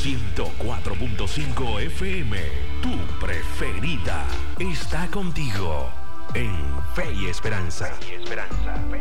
104.5 FM, tu preferida, está contigo en Fe y Esperanza. Fe y Esperanza.